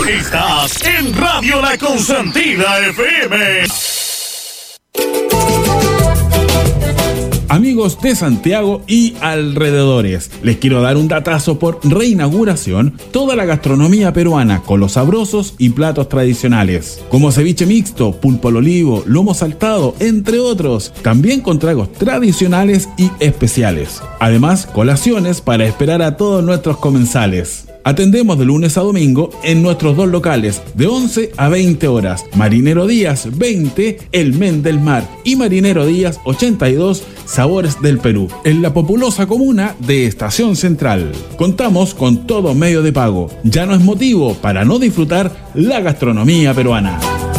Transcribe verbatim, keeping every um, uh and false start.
Estás en Radio La Consentida F M. Amigos de Santiago y alrededores, les quiero dar un datazo por reinauguración toda la gastronomía peruana con los sabrosos y platos tradicionales, como ceviche mixto, pulpo al olivo, lomo saltado, entre otros, también con tragos tradicionales y especiales. Además, colaciones para esperar a todos nuestros comensales. Atendemos de lunes a domingo en nuestros dos locales de once a veinte horas. Marinero Díaz veinte, El Men del Mar, y Marinero Díaz ochenta y dos, Sabores del Perú, en la populosa comuna de Estación Central. Contamos con todo medio de pago. Ya no es motivo para no disfrutar la gastronomía peruana.